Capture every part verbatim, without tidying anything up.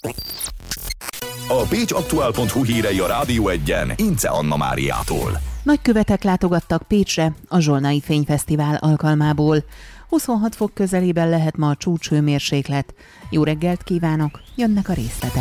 A pécs aktuál pont hu hírei a Rádió Egyen Ince Anna Máriától. Nagykövetek látogattak Pécsre a Zsolnai Fényfesztivál alkalmából. huszonhat fok közelében lehet ma a csúcshőmérséklet. Jó reggelt kívánok, jönnek a részletek.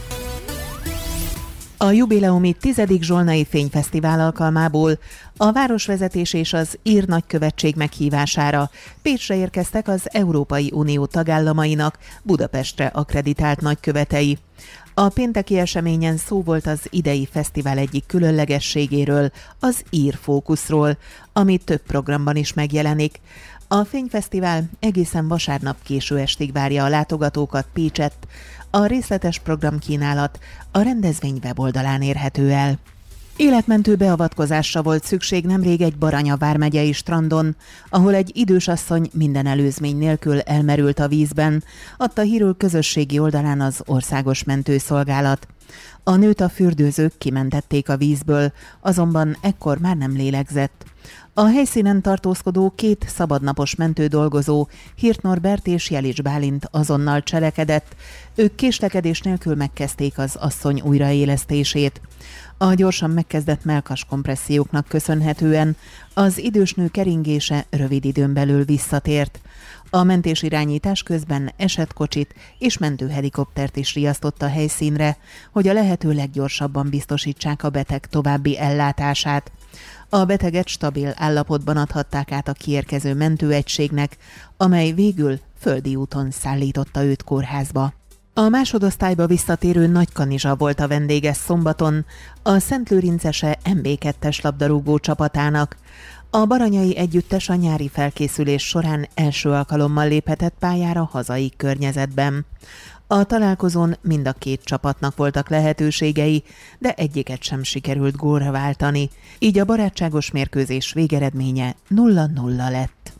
A jubileumi tizedik Zsolnai Fényfesztivál alkalmából a városvezetés és az ír nagykövetség meghívására Pécsre érkeztek az Európai Unió tagállamainak Budapestre akkreditált nagykövetei. A pénteki eseményen szó volt az idei fesztivál egyik különlegességéről, az ír fókuszról, ami több programban is megjelenik. A Fényfesztivál egészen vasárnap késő estig várja a látogatókat Pécsett. A részletes programkínálat a rendezvény weboldalán érhető el. Életmentő beavatkozásra volt szükség nemrég egy Baranya vármegyei strandon, ahol egy idős asszony minden előzmény nélkül elmerült a vízben, adta hírül közösségi oldalán az Országos Mentőszolgálat. A nőt a fürdőzők kimentették a vízből, azonban ekkor már nem lélegzett. A helyszínen tartózkodó két szabadnapos mentődolgozó, Hirt Norbert és Jelics Bálint azonnal cselekedett. Ők késlekedés nélkül megkezdték az asszony újraélesztését. A gyorsan megkezdett mellkas kompresszióknak köszönhetően az idős nő keringése rövid időn belül visszatért. A mentésirányítás közben esetkocsit és mentőhelikoptert is riasztott a helyszínre, hogy a lehető leggyorsabban biztosítsák a beteg további ellátását. A beteget stabil állapotban adhatták át a kiérkező mentőegységnek, amely végül földi úton szállította őt kórházba. A másodosztályba visszatérő Nagykanizsa volt a vendége szombaton a Szentlőrincese em bé kettes labdarúgó csapatának. A baranyai együttes a nyári felkészülés során első alkalommal léphetett pályára hazai környezetben. A találkozón mind a két csapatnak voltak lehetőségei, de egyiket sem sikerült gólra váltani, így a barátságos mérkőzés végeredménye nulla nulla lett.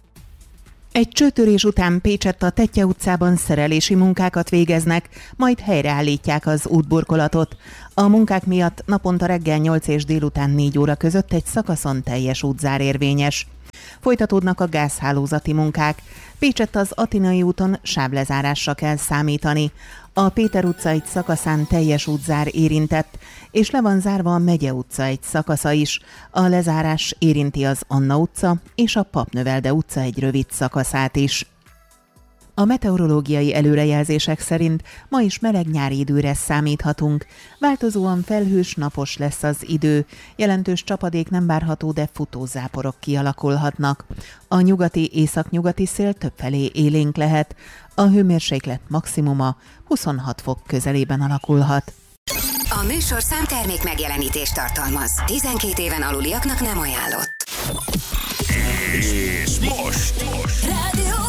Egy csőtörés után Pécsett a Tettye utcában szerelési munkákat végeznek, majd helyreállítják az útburkolatot. A munkák miatt naponta reggel nyolc és délután négy óra között egy szakaszon teljes útzár érvényes. Folytatódnak a gázhálózati munkák. Pécsett az Atinai úton sávlezárásra kell számítani. A Péter utca egy szakaszán teljes útzár érintett, és le van zárva a Megye utca egy szakasza is. A lezárás érinti az Anna utca és a Papnövelde utca egy rövid szakaszát is. A meteorológiai előrejelzések szerint ma is meleg nyári időre számíthatunk. Változóan felhős, napos lesz az idő. Jelentős csapadék nem várható, de futózáporok kialakulhatnak. A nyugati északnyugati szél többfelé élénk lehet. A hőmérséklet maximuma huszonhat fok közelében alakulhat. A műsorszám termék megjelenítést tartalmaz. tizenkét éven aluliaknak nem ajánlott. És most! most. Rádió